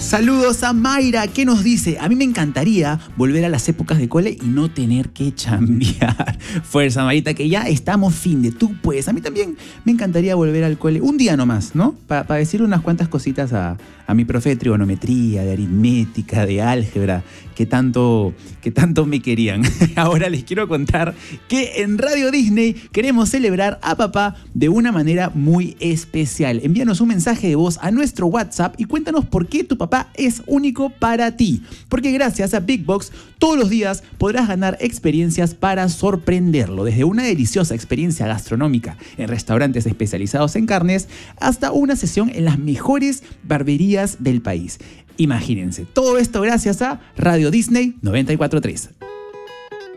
Saludos a Mayra, que nos dice: a mí me encantaría volver a las épocas de cole y no tener que chambear. Fuerza, Marita, que ya estamos fin de tú, pues. A mí también me encantaría volver al cole un día nomás, ¿no? Para decir unas cuantas cositas a mi profe de trigonometría, de aritmética, de álgebra, que tanto me querían. Ahora les quiero contar que en Radio Disney queremos celebrar a papá de una manera muy especial. Envíanos un mensaje de voz a nuestro WhatsApp y cuéntanos por qué tu papá es único para ti. Porque gracias a Big Box, todos los días podrás ganar experiencias para sorprenderlo. Desde una deliciosa experiencia gastronómica en restaurantes especializados en carnes hasta una sesión en las mejores barberías del país. Imagínense, todo esto gracias a Radio Disney 94.3.